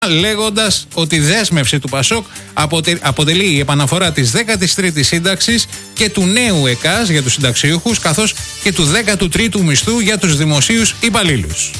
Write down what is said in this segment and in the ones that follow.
λέγοντας ότι η δέσμευση του ΠΑΣΟΚ αποτελεί η επαναφορά της 13ης σύνταξης και του νέου ΕΚΑΣ για τους συνταξιούχους, καθώς και του 13ου μισθού για τους δημοσίους υπαλλήλους.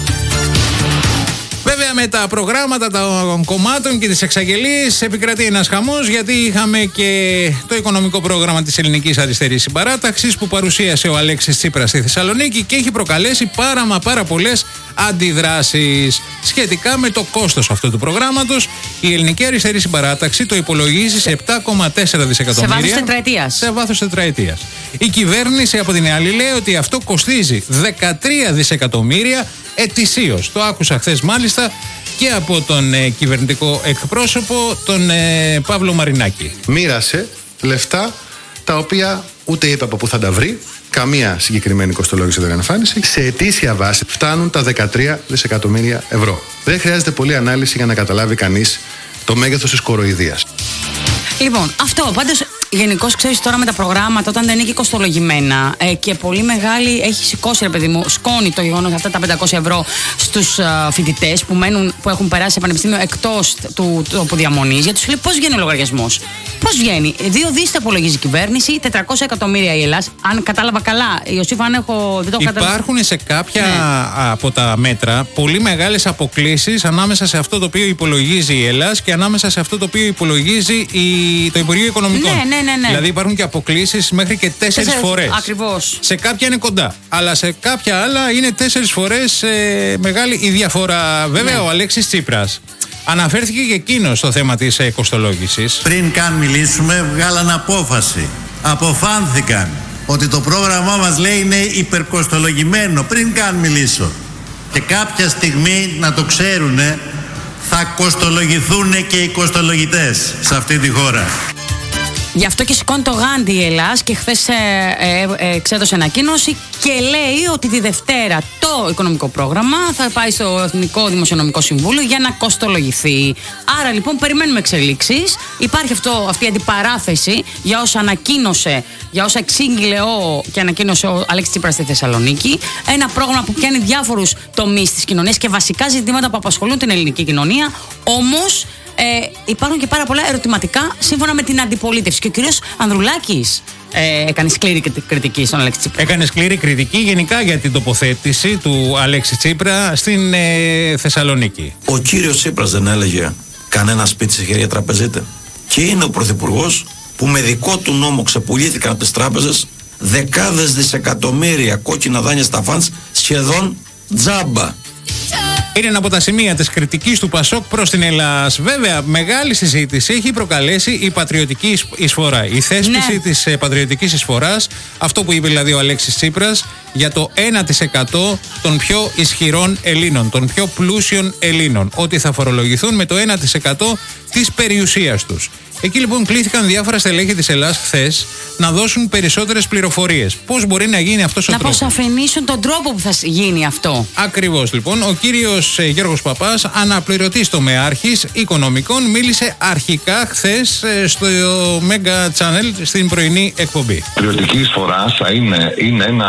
Βέβαια, με τα προγράμματα των κομμάτων και τις εξαγγελίες επικρατεί ένας χαμός, γιατί είχαμε και το οικονομικό πρόγραμμα της Ελληνικής Αριστερής Συμπαράταξης που παρουσίασε ο Αλέξης Τσίπρας στη Θεσσαλονίκη και έχει προκαλέσει πάρα πολλές αντιδράσεις. Σχετικά με το κόστος αυτού του προγράμματος, η Ελληνική Αριστερή Συμπαράταξη το υπολογίζει σε 7,4 δισεκατομμύρια. Σε βάθος τετραετίας. Η κυβέρνηση από την άλλη λέει ότι αυτό κοστίζει 13 δισεκατομμύρια ετησίως. Το άκουσα χθες μάλιστα και από τον κυβερνητικό εκπρόσωπο, τον Παύλο Μαρινάκη. Μοίρασε λεφτά τα οποία ούτε είπε από πού θα τα βρει, καμία συγκεκριμένη κοστολόγηση δεν εμφάνισε. Σε ετήσια βάση φτάνουν τα 13 δισεκατομμύρια ευρώ. Δεν χρειάζεται πολλή ανάλυση για να καταλάβει κανείς το μέγεθος της κοροϊδίας. Λοιπόν, αυτό πάντως. Γενικώς, ξέρεις, τώρα με τα προγράμματα, όταν δεν είναι και κοστολογημένα και πολύ μεγάλη, έχει σηκώσει, ρε παιδί μου, σκόνη το γεγονός αυτά τα 500 ευρώ στους φοιτητές που έχουν περάσει σε πανεπιστήμιο εκτός του τόπου διαμονής. Γιατί τους λέει πώς βγαίνει ο λογαριασμός. Πώς βγαίνει. 2 δις τα υπολογίζει η κυβέρνηση, 400 εκατομμύρια η Ελλάδα. Αν κατάλαβα καλά, Ιωσήφ, αν δεν το κατάλαβα. Υπάρχουν σε κάποια από τα μέτρα πολύ μεγάλες αποκλίσεις ανάμεσα σε αυτό το οποίο υπολογίζει η Ελλάδα και ανάμεσα σε αυτό το οποίο υπολογίζει το Υπουργείο Οικονομικών. Ναι. Δηλαδή υπάρχουν και αποκλίσεις μέχρι και 4 φορές. Ακριβώς. Σε κάποια είναι κοντά, αλλά σε κάποια άλλα είναι 4 φορές μεγάλη η διαφορά. Βέβαια, ο Αλέξης Τσίπρας αναφέρθηκε και εκείνος στο θέμα της κοστολόγησης. Πριν καν μιλήσουμε, βγάλαν απόφαση. Αποφάνθηκαν ότι το πρόγραμμά μας, λέει, είναι υπερκοστολογημένο. Πριν καν μιλήσω. Και κάποια στιγμή, να το ξέρουνε, θα κοστολογηθούν και οι κοστολογητές σε αυτή τη χώρα. Γι' αυτό και σηκώνει το γάντι η Ελλάς και χθες εξέδωσε ανακοίνωση και λέει ότι τη Δευτέρα το οικονομικό πρόγραμμα θα πάει στο Εθνικό Δημοσιονομικό Συμβούλιο για να κοστολογηθεί. Άρα λοιπόν περιμένουμε εξελίξεις. Υπάρχει αυτή η αντιπαράθεση για όσα ανακοίνωσε, για όσα εξήγηλε και ανακοίνωσε ο Αλέξης Τσίπρας στη Θεσσαλονίκη. Ένα πρόγραμμα που πιάνει διάφορους τομείς της κοινωνίας και βασικά ζητήματα που απασχολούν την ελληνική κοινωνία. Όμως υπάρχουν και πάρα πολλά ερωτηματικά σύμφωνα με την αντιπολίτευση. Και ο κύριος Ανδρουλάκης έκανε σκληρή κριτική στον Αλέξη Τσίπρα. Έκανε σκληρή κριτική γενικά για την τοποθέτηση του Αλέξη Τσίπρα στην Θεσσαλονίκη. Ο κύριος Τσίπρας δεν έλεγε κανένα σπίτι σε χέρια τραπεζίτε. Και είναι ο πρωθυπουργός που με δικό του νόμο ξεπουλήθηκαν από τις τράπεζες δεκάδες δισεκατομμύρια κόκκινα δάνεια στα φαντς σχεδόν τζάμπα. Είναι ένα από τα σημεία της κριτικής του ΠΑΣΟΚ προς την Ελλάδα. Βέβαια, μεγάλη συζήτηση έχει προκαλέσει η πατριωτική εισφορά. Η θέσπιση της πατριωτικής εισφοράς, αυτό που είπε δηλαδή ο Αλέξης Τσίπρας, για το 1% των πιο ισχυρών Ελλήνων, των πιο πλούσιων Ελλήνων. Ότι θα φορολογηθούν με το 1% της περιουσίας τους. Εκεί λοιπόν κλήθηκαν διάφορα στελέχη της Ελλάδας χθες να δώσουν περισσότερες πληροφορίες. Πώς μπορεί να γίνει αυτός ο τρόπος. Να αποσαφηνίσουν τον τρόπο που θα γίνει αυτό. Ακριβώς λοιπόν. Ο κύριος Γιώργος Παπάς, αναπληρωτής τομεάρχης οικονομικών, μίλησε αρχικά χθες στο Mega Channel στην πρωινή εκπομπή. Η πληρωτική εισφορά θα είναι ένα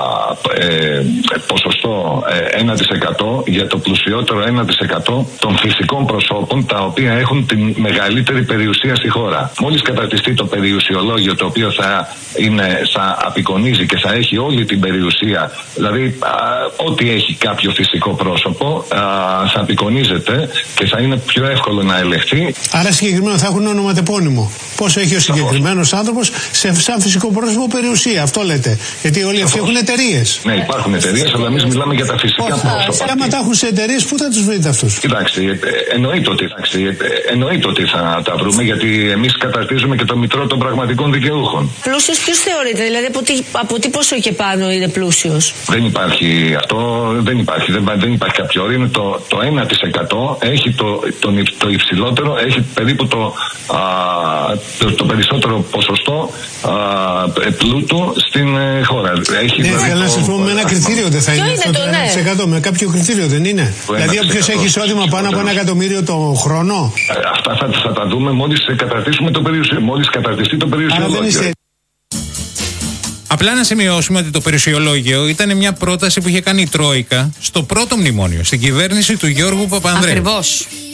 ποσοστό 1% για το πλουσιότερο 1% των φυσικών προσώπων, τα οποία έχουν τη μεγαλύτερη περιουσία στη χώρα. Μόλις καταρτιστεί το περιουσιολόγιο, το οποίο θα απεικονίζει και θα έχει όλη την περιουσία, δηλαδή ό,τι έχει κάποιο φυσικό πρόσωπο θα απεικονίζεται και θα είναι πιο εύκολο να ελεγχθεί. Άρα συγκεκριμένα θα έχουν ονοματεπώνυμο. Πόσο έχει ο συγκεκριμένος άνθρωπος σαν φυσικό πρόσωπο περιουσία, αυτό λέτε. Γιατί όλοι αυτοί έχουν εταιρείες. Ναι, υπάρχουν εταιρείες, αλλά εμείς μιλάμε για τα φυσικά πρόσωπα. Άμα τα έχουν σε εταιρείες, πού θα τους βρείτε αυτούς? Κοιτάξτε, εννοείται ότι θα τα βρούμε, γιατί εμείς καταρτίζουμε και το μητρό των πραγματικών δικαιούχων. Πλούσιος ποιος θεωρείται, δηλαδή από τι ποσό και πάνω είναι πλούσιος? Δεν υπάρχει αυτό, δεν υπάρχει κάποιο όριο. Είναι το 1% έχει το υψηλότερο, έχει περίπου το περισσότερο ποσοστό πλούτου στην χώρα. Ναι, θέλω να σας πω με ένα κριτήριο δεν θα είναι αυτό το 1%. Με κάποιο κριτήριο δεν είναι? Δηλαδή όποιος έχει εισόδημα πάνω από 1 εκατομμύριο το χρόνο. Αυτά θα τα δούμε μόλις καταρτιστεί το περιουσιολόγιο. Απλά να σημειώσουμε ότι το περιουσιολόγιο ήταν μια πρόταση που είχε κάνει η Τρόικα στο πρώτο μνημόνιο, στην κυβέρνηση του Γιώργου Παπανδρέου. Ακριβώς.